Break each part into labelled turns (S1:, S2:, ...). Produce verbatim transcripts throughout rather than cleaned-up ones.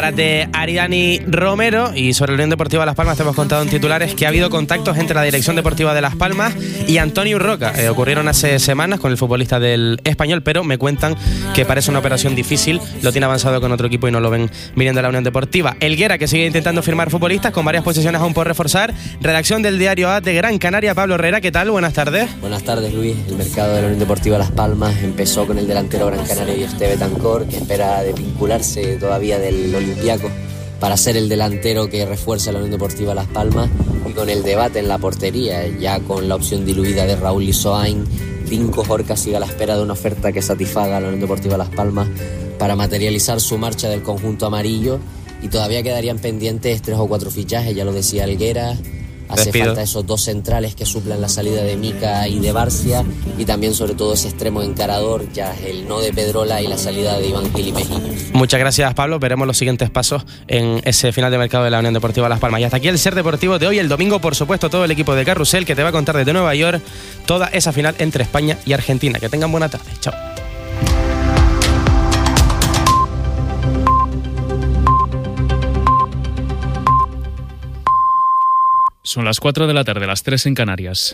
S1: De Aridani Romero, y sobre la Unión Deportiva Las Palmas te hemos contado en titulares que ha habido contactos entre la Dirección Deportiva de Las Palmas y Antonio Urroca. Eh, ocurrieron hace semanas con el futbolista del Español, pero me cuentan que parece una operación difícil, lo tiene avanzado con otro equipo y no lo ven viniendo a la Unión Deportiva. Helguera, que sigue intentando firmar futbolistas con varias posiciones aún por reforzar. Redacción del Diario A de Gran Canaria, Pablo Herrera, ¿qué tal? Buenas tardes.
S2: Buenas tardes, Luis. El mercado de la Unión Deportiva Las Palmas empezó con el delantero Gran Canaria y Esteve Tancor, que espera desvincularse todavía del Olympiacos para ser el delantero que refuerza la Unión Deportiva Las Palmas, y con el debate en la portería, ya con la opción diluida de Raúl Lisoain. Cinco Jorca sigue a la espera de una oferta que satisfaga a la Unión Deportiva Las Palmas para materializar su marcha del conjunto amarillo, y todavía quedarían pendientes tres o cuatro fichajes, ya lo decía Helguera. Hace
S1: Despido.
S2: falta esos dos centrales que suplan la salida de Mica y de Barcia, y también sobre todo ese extremo encarador, ya el no de Pedrola y la salida de Iván Gil y Mejía.
S1: Muchas gracias, Pablo. Veremos los siguientes pasos en ese final de mercado de la Unión Deportiva Las Palmas. Y hasta aquí el Ser Deportivo de hoy. El domingo, por supuesto, todo el equipo de Carrusel, que te va a contar desde Nueva York toda esa final entre España y Argentina. Que tengan buena tarde. Chao.
S3: Son las cuatro de la tarde, las tres en Canarias.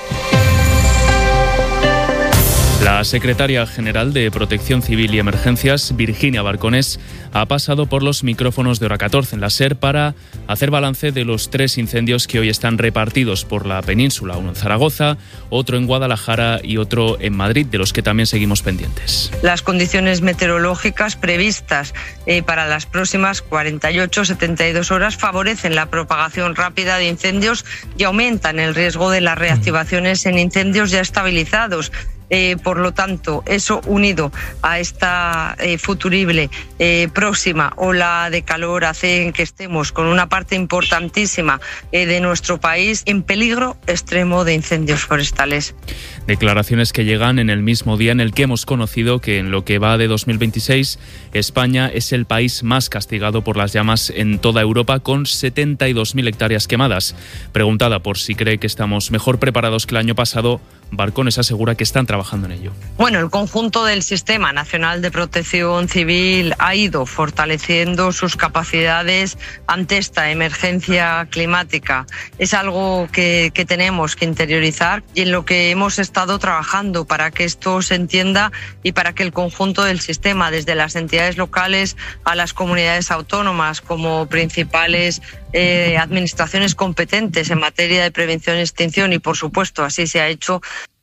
S3: La secretaria general de Protección Civil y Emergencias, Virginia Barconés, ha pasado por los micrófonos de Hora catorce en la SER para hacer balance de los tres incendios que hoy están repartidos por la península, uno en Zaragoza, otro en Guadalajara y otro en Madrid, de los que también seguimos pendientes.
S4: Las condiciones meteorológicas previstas eh, para las próximas cuarenta y ocho a setenta y dos horas favorecen la propagación rápida de incendios y aumentan el riesgo de las reactivaciones en incendios ya estabilizados. Eh, por lo tanto, eso unido a esta eh, futurible eh, próxima ola de calor hace que estemos con una parte importantísima eh, de nuestro país en peligro extremo de incendios forestales.
S3: Declaraciones que llegan en el mismo día en el que hemos conocido que en lo que va de dos mil veintiséis, España es el país más castigado por las llamas en toda Europa, con setenta y dos mil hectáreas quemadas. Preguntada por si cree que estamos mejor preparados que el año pasado, Barconés asegura que están trabajando en ello.
S4: Bueno, el conjunto del Sistema Nacional de Protección Civil ha ido fortaleciendo sus capacidades ante esta emergencia climática. Es algo que, que tenemos que interiorizar y en lo que hemos estado trabajando para que esto se entienda y para que el conjunto del sistema, desde las entidades locales a las comunidades autónomas como principales eh, administraciones competentes en materia de prevención y extinción, y por supuesto así se ha hecho.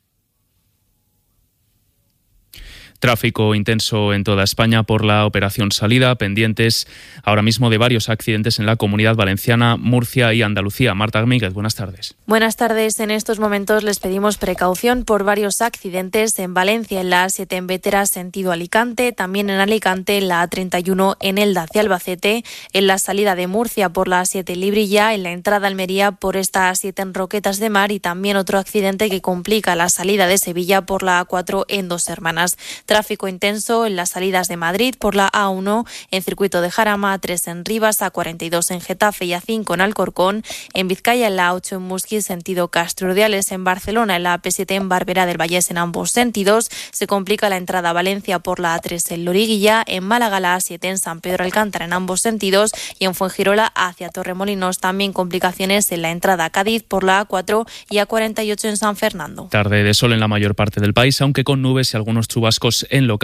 S3: Tráfico intenso en toda España por la operación Salida, pendientes ahora mismo de varios accidentes en la Comunidad Valenciana, Murcia y Andalucía. Marta Míguez, buenas tardes.
S5: Buenas tardes. En estos momentos les pedimos precaución por varios accidentes en Valencia, en la A siete en Bétera, sentido Alicante, también en Alicante, en la A treinta y uno en Elda hacia Albacete, en la salida de Murcia por la A siete en Librilla, en la entrada a Almería por esta A siete en Roquetas de Mar, y también otro accidente que complica la salida de Sevilla por la A cuatro en Dos Hermanas. Tráfico intenso en las salidas de Madrid por la A uno en Circuito de Jarama, A tres en Rivas, A cuarenta y dos en Getafe y A cinco en Alcorcón, en Vizcaya en la A ocho en Musquis, sentido Castro Urdiales, en Barcelona en la A P siete en Barberá del Vallés en ambos sentidos. Se complica la entrada a Valencia por la A tres en Loriguilla, en Málaga la A siete en San Pedro Alcántara en ambos sentidos, y en Fuengirola hacia Torremolinos también complicaciones en la entrada a Cádiz por la A cuatro y A cuarenta y ocho en San Fernando.
S3: Tarde de sol en la mayor parte del país, aunque con nubes y algunos chubascos en locales